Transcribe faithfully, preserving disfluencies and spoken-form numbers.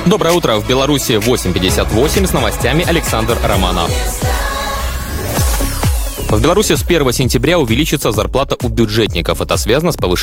Доброе утро. В Беларуси восемь пятьдесят восемь. С новостями Александр Романов. В Беларуси с первого сентября увеличится зарплата у бюджетников. Это связано с повышением